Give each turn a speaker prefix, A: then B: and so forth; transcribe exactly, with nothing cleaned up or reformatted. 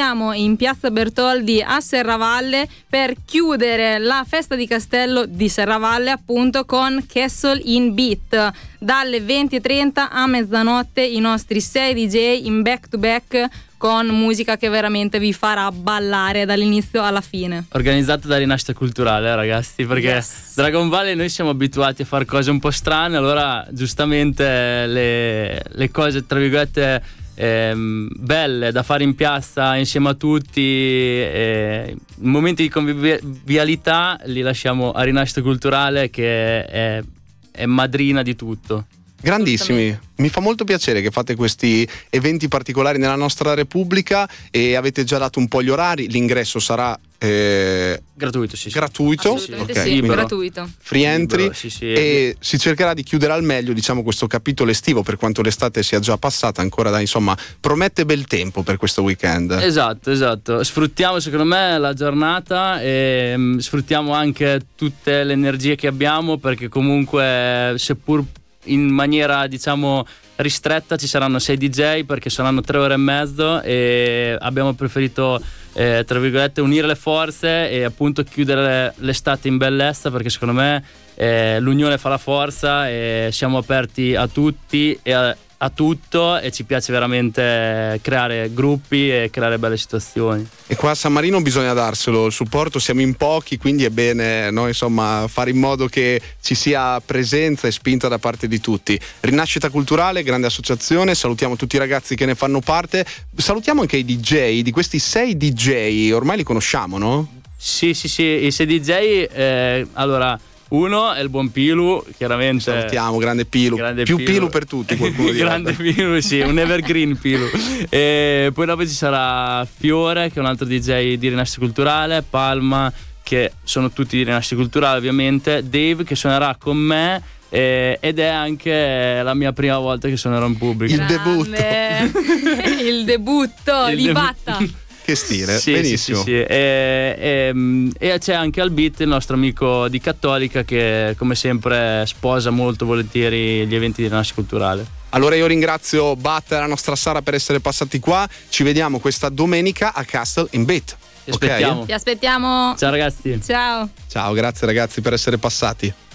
A: siamo in Piazza Bertoldi a Serravalle per chiudere la festa di Castello di Serravalle, appunto, con Castle in Beat. Dalle venti e trenta a mezzanotte i nostri sei D J in back to back con musica che veramente vi farà ballare dall'inizio alla fine.
B: Organizzato da Rinascita Culturale, ragazzi, perché
A: Yes.
B: Dragon Valley noi siamo abituati a fare cose un po' strane, allora giustamente le, le cose tra virgolette ehm, belle da fare in piazza insieme a tutti, eh, momenti di convivialità li lasciamo a Rinascita Culturale, che è, è madrina di tutto.
C: Grandissimi, mi fa molto piacere che fate questi eventi particolari nella nostra Repubblica e avete già dato un po' gli orari, l'ingresso sarà eh,
B: gratuito, sì, sì.
C: gratuito,
A: Assolutamente
C: ok,
A: sì,
C: quindi
A: gratuito.
C: free entry.
B: Libero, sì, sì.
C: E si cercherà di chiudere al meglio, diciamo, questo capitolo estivo, per quanto l'estate sia già passata, ancora da, insomma, promette bel tempo per questo weekend.
B: Esatto, esatto. Sfruttiamo secondo me la giornata e mh, sfruttiamo anche tutte le energie che abbiamo, perché comunque seppur in maniera diciamo ristretta ci saranno sei D J, perché saranno tre ore e mezzo e abbiamo preferito eh, tra virgolette unire le forze e appunto chiudere l'estate in bellezza, perché secondo me eh, l'unione fa la forza e siamo aperti a tutti e a, a tutto, e ci piace veramente creare gruppi e creare belle situazioni.
C: E qua a San Marino bisogna darselo il supporto, siamo in pochi, quindi è bene, no, insomma, fare in modo che ci sia presenza e spinta da parte di tutti. Rinascita Culturale, grande associazione, salutiamo tutti i ragazzi che ne fanno parte, salutiamo anche i D J, di questi sei D J, ormai li conosciamo, no?
B: Sì, sì, sì, i sei D J, eh, allora uno è il buon Pilu, chiaramente.
C: Salutiamo, grande Pilu,
B: grande
C: più
B: Pilu.
C: Pilu per tutti, qualcuno direbbe.
B: Grande Pilu, sì, un evergreen Pilu. E poi dopo ci sarà Fiore, che è un altro D J di Rinascita Culturale, Palma, che sono tutti di Rinascita Culturale ovviamente, Dave che suonerà con me, eh, ed è anche la mia prima volta che suonerò in pubblico.
C: Il debutto.
A: Il debutto
B: Il
A: di
B: debu-
A: Batta.
C: Che stile,
B: Sì,
C: benissimo.
B: sì, sì, sì. E, e, e c'è anche al beat il nostro amico di Cattolica, che come sempre sposa molto volentieri gli eventi di Rinascita Culturale.
C: Allora io ringrazio Batta e la nostra Sara per essere passati qua, ci vediamo questa domenica a Castle in Beat.
B: Ti aspettiamo.
A: Ti aspettiamo.
B: Ciao ragazzi.
A: Ciao.
C: Ciao, grazie ragazzi per essere passati.